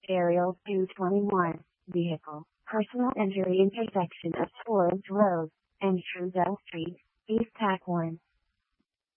Aerial 221, Vehicle, Personal Injury Intersection of Forbes Road and Truesdale Street, East Tack 1.